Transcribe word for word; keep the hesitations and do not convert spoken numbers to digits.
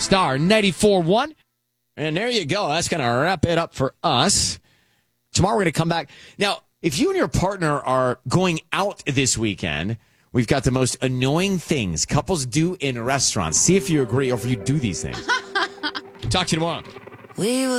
Star ninety-four point one. And there you go. That's going to wrap it up for us. Tomorrow we're going to come back. Now, if you and your partner are going out this weekend, we've got the most annoying things couples do in restaurants. See if you agree or if you do these things. Talk to you tomorrow. We